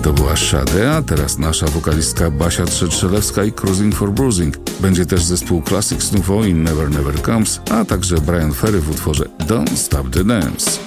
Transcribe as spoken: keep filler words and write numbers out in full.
To była Sade, a teraz nasza wokalistka Basia Trzetrzelewska i Cruising for Bruising. Będzie też zespół Classics Nouveau i Never Never Comes, a także Brian Ferry w utworze Don't Stop the Dance.